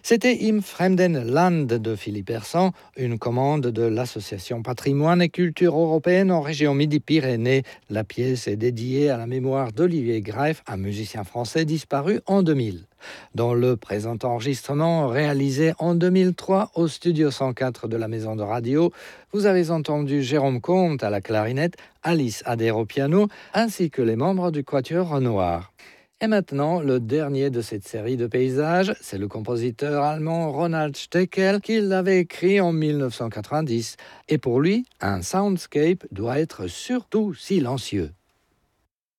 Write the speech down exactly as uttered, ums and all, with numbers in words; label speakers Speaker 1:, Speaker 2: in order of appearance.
Speaker 1: C'était Im Fremden Land de Philippe Hersant, une commande de l'Association Patrimoine et Culture Européenne en région Midi-Pyrénées. La pièce est dédiée à la mémoire d'Olivier Greif, un musicien français disparu en deux mille. Dans le présent enregistrement réalisé en deux mille trois au studio cent quatre de la Maison de Radio, vous avez entendu Jérôme Comte à la clarinette, Alice Adair au piano, ainsi que les membres du Quatuor Renoir. Et maintenant, le dernier de cette série de paysages, c'est le compositeur allemand Ronald Steckel qui l'avait écrit en dix-neuf cent quatre-vingt-dix. Et pour lui, un soundscape doit être surtout silencieux.